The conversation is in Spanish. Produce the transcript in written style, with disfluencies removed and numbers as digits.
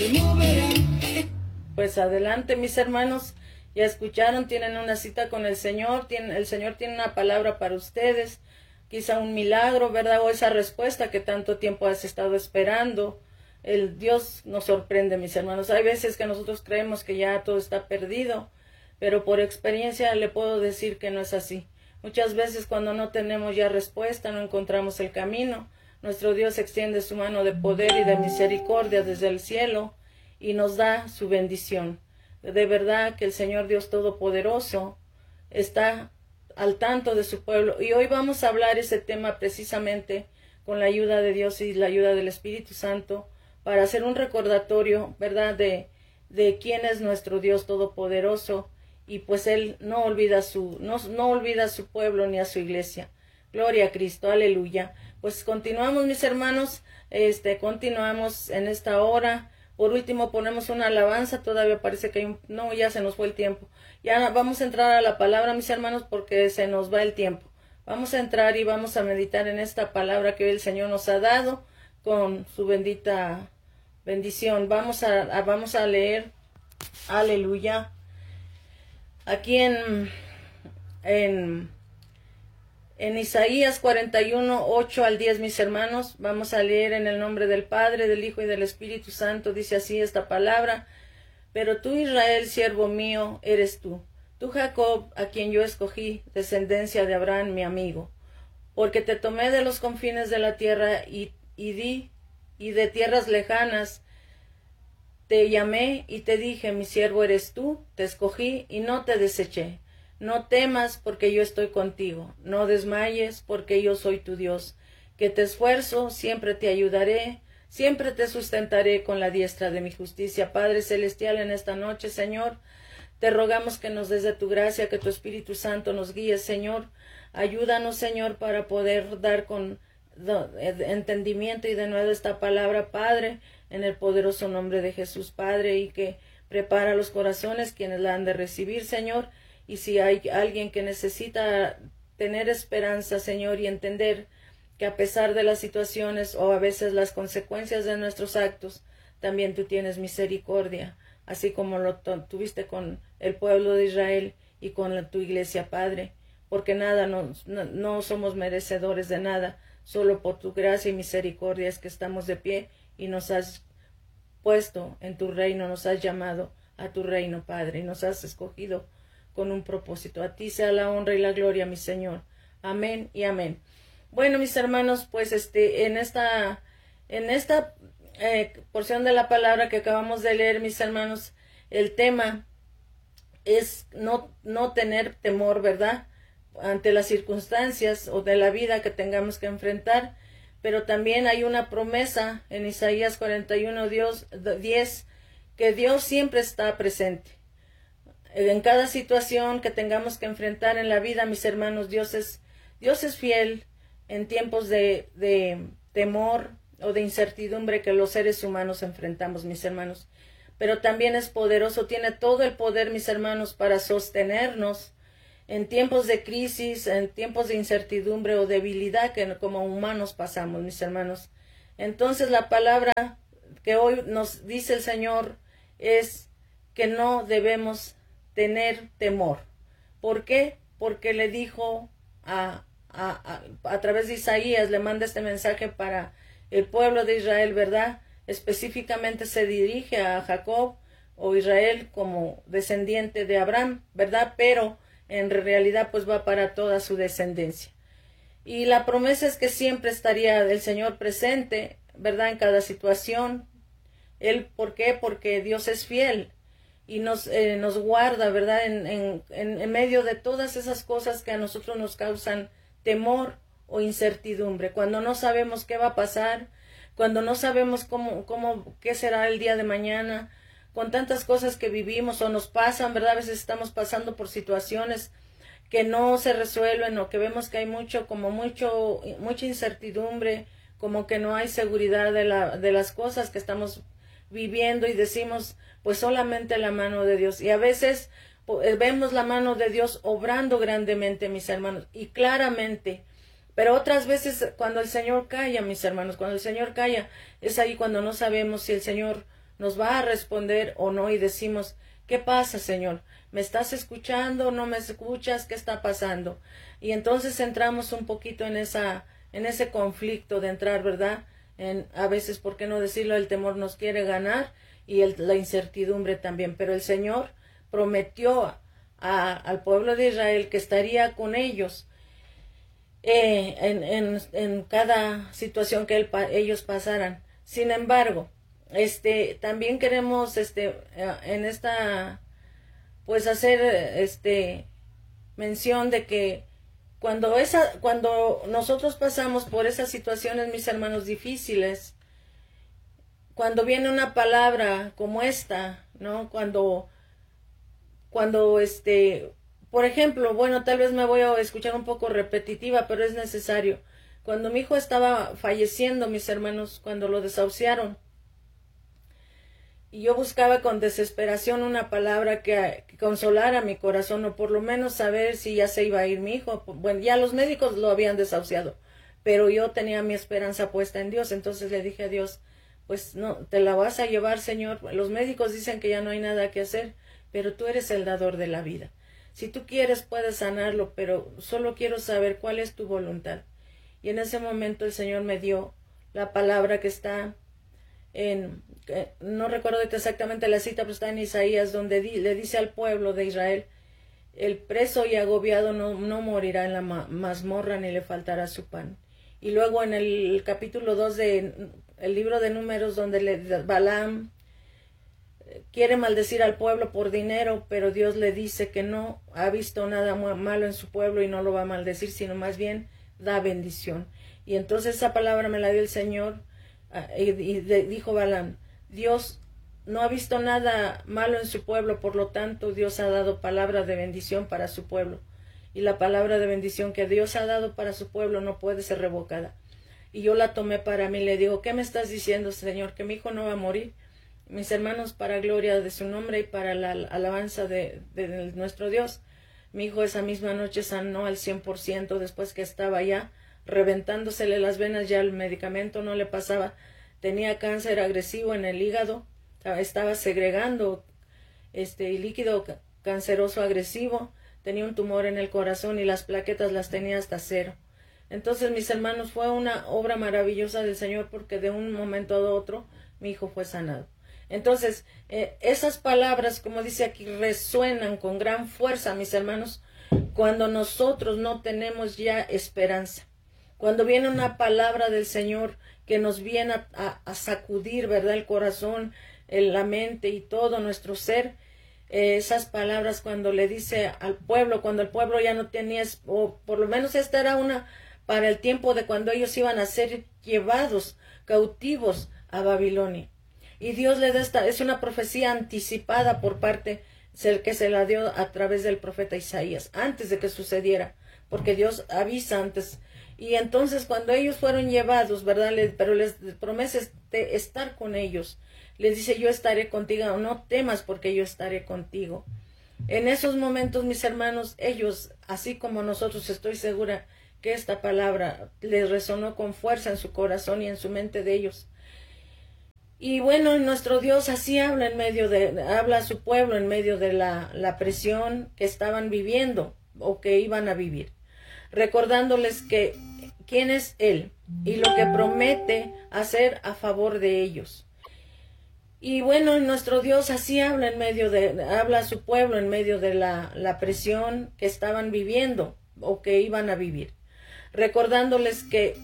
Pues adelante, mis hermanos, ya escucharon, tienen una cita con el Señor, el Señor tiene una palabra para ustedes, quizá un milagro, ¿verdad? O esa respuesta que tanto tiempo has estado esperando. El Dios nos sorprende, mis hermanos. Hay veces que nosotros creemos que ya todo está perdido, pero por experiencia le puedo decir que no es así. Muchas veces cuando no tenemos ya respuesta, no encontramos el camino, nuestro Dios extiende su mano de poder y de misericordia desde el cielo y nos da su bendición. De verdad que el Señor Dios Todopoderoso está al tanto de su pueblo. Y hoy vamos a hablar ese tema precisamente con la ayuda de Dios y la ayuda del Espíritu Santo para hacer un recordatorio, ¿verdad?, de quién es nuestro Dios Todopoderoso. Y pues Él no olvida no olvida a su pueblo ni a su iglesia. Gloria a Cristo, aleluya. Pues continuamos, mis hermanos, continuamos en esta hora. Por último ponemos una alabanza, todavía parece que hay no, ya se nos fue el tiempo. Ya vamos a entrar a la palabra, mis hermanos, porque se nos va el tiempo. Vamos a entrar y vamos a meditar en esta palabra que hoy el Señor nos ha dado con su bendita bendición. Vamos a leer, aleluya, aquí en Isaías 41, 8 al 10, mis hermanos. Vamos a leer en el nombre del Padre, del Hijo y del Espíritu Santo. Dice así esta palabra: Pero tú, Israel, siervo mío, eres tú. Tú, Jacob, a quien yo escogí, descendencia de Abraham, mi amigo. Porque te tomé de los confines de la tierra y de tierras lejanas te llamé y te dije, mi siervo eres tú, te escogí y no te deseché. No temas, porque yo estoy contigo. No desmayes, porque yo soy tu Dios. Que te esfuerzo, siempre te ayudaré, siempre te sustentaré con la diestra de mi justicia. Padre Celestial, en esta noche, Señor, te rogamos que nos des de tu gracia, que tu Espíritu Santo nos guíe, Señor. Ayúdanos, Señor, para poder dar con entendimiento y de nuevo esta palabra, Padre, en el poderoso nombre de Jesús, Padre, y que prepara los corazones quienes la han de recibir, Señor. Y si hay alguien que necesita tener esperanza, Señor, y entender que a pesar de las situaciones o a veces las consecuencias de nuestros actos, también tú tienes misericordia, así como lo tuviste con el pueblo de Israel y con tu iglesia, Padre, porque no somos merecedores de nada, solo por tu gracia y misericordia es que estamos de pie y nos has puesto en tu reino, nos has llamado a tu reino, Padre, y nos has escogido con un propósito. A ti sea la honra y la gloria, mi Señor. Amén y amén. Bueno, mis hermanos, pues en esta porción de la palabra que acabamos de leer, mis hermanos, el tema es no tener temor, ¿verdad?, ante las circunstancias o de la vida que tengamos que enfrentar, pero también hay una promesa en Isaías 41, 10, que Dios siempre está presente. En cada situación que tengamos que enfrentar en la vida, mis hermanos, Dios es fiel en tiempos de temor o de incertidumbre que los seres humanos enfrentamos, mis hermanos. Pero también es poderoso, tiene todo el poder, mis hermanos, para sostenernos en tiempos de crisis, en tiempos de incertidumbre o debilidad que como humanos pasamos, mis hermanos. Entonces la palabra que hoy nos dice el Señor es que no debemos tener temor. ¿Por qué? Porque le dijo a través de Isaías, le manda este mensaje para el pueblo de Israel, ¿verdad? Específicamente se dirige a Jacob o Israel como descendiente de Abraham, ¿verdad? Pero en realidad pues va para toda su descendencia. Y la promesa es que siempre estaría el Señor presente, ¿verdad?, en cada situación. ¿Por qué? Porque Dios es fiel y nos guarda, ¿verdad?, en medio de todas esas cosas que a nosotros nos causan temor o incertidumbre. Cuando no sabemos qué va a pasar, cuando no sabemos qué será el día de mañana, con tantas cosas que vivimos o nos pasan, ¿verdad? A veces estamos pasando por situaciones que no se resuelven o que vemos que hay mucha incertidumbre, como que no hay seguridad de las cosas que estamos viviendo y decimos, pues solamente la mano de Dios. Y a veces vemos la mano de Dios obrando grandemente, mis hermanos, y claramente. Pero otras veces cuando el Señor calla, mis hermanos, cuando el Señor calla, es ahí cuando no sabemos si el Señor nos va a responder o no, y decimos, ¿qué pasa, Señor? ¿Me estás escuchando? ¿No me escuchas? ¿Qué está pasando? Y entonces entramos un poquito en ese conflicto de entrar, ¿verdad? A veces, ¿por qué no decirlo? El temor nos quiere ganar y la incertidumbre también. Pero el Señor prometió al pueblo de Israel que estaría con ellos en cada situación que ellos pasaran. Sin embargo, también queremos en esta pues hacer mención de que cuando nosotros pasamos por esas situaciones, mis hermanos, difíciles, cuando viene una palabra como esta, ¿no? Cuando por ejemplo, bueno, tal vez me voy a escuchar un poco repetitiva, pero es necesario. Cuando mi hijo estaba falleciendo, mis hermanos, cuando lo desahuciaron, y yo buscaba con desesperación una palabra que consolara mi corazón, o por lo menos saber si ya se iba a ir mi hijo. Bueno, ya los médicos lo habían desahuciado, pero yo tenía mi esperanza puesta en Dios. Entonces le dije a Dios, pues no, te la vas a llevar, Señor. Los médicos dicen que ya no hay nada que hacer, pero tú eres el dador de la vida. Si tú quieres, puedes sanarlo, pero solo quiero saber cuál es tu voluntad. Y en ese momento el Señor me dio la palabra que está no recuerdo exactamente la cita, pero está en Isaías, donde le dice al pueblo de Israel, el preso y agobiado no morirá en la mazmorra, ni le faltará su pan. Y luego en el capítulo 2 del libro de Números, donde Balaam quiere maldecir al pueblo por dinero, pero Dios le dice que no ha visto nada malo en su pueblo y no lo va a maldecir, sino más bien da bendición. Y entonces esa palabra me la dio el Señor, y dijo Balaam, Dios no ha visto nada malo en su pueblo, por lo tanto Dios ha dado palabra de bendición para su pueblo. Y la palabra de bendición que Dios ha dado para su pueblo no puede ser revocada. Y yo la tomé para mí, le digo, ¿qué me estás diciendo, Señor? ¿Que mi hijo no va a morir? Mis hermanos, para gloria de su nombre y para la alabanza de nuestro Dios, mi hijo esa misma noche sanó al 100%, después que estaba ya reventándosele las venas, ya el medicamento no le pasaba, tenía cáncer agresivo en el hígado, estaba segregando líquido canceroso agresivo, tenía un tumor en el corazón y las plaquetas las tenía hasta 0. Entonces, mis hermanos, fue una obra maravillosa del Señor, porque de un momento a otro mi hijo fue sanado. Entonces, esas palabras, como dice aquí, resuenan con gran fuerza, mis hermanos, cuando nosotros no tenemos ya esperanza. Cuando viene una palabra del Señor que nos viene a sacudir, ¿verdad?, el corazón, la mente y todo nuestro ser, esas palabras cuando le dice al pueblo, cuando el pueblo ya no tenía, o por lo menos esta era una para el tiempo de cuando ellos iban a ser llevados cautivos a Babilonia. Y Dios le da es una profecía anticipada por parte que se la dio a través del profeta Isaías, antes de que sucediera, porque Dios avisa antes. Y entonces cuando ellos fueron llevados, ¿verdad? Pero les promete estar con ellos. Les dice, yo estaré contigo, no temas porque yo estaré contigo. En esos momentos, mis hermanos, ellos, así como nosotros, estoy segura que esta palabra les resonó con fuerza en su corazón y en su mente de ellos. Y bueno, nuestro Dios así habla habla a su pueblo en medio de la presión que estaban viviendo o que iban a vivir, recordándoles quién es Él y lo que promete hacer a favor de ellos. Y bueno, nuestro Dios así habla habla a su pueblo en medio de la presión que estaban viviendo o que iban a vivir, recordándoles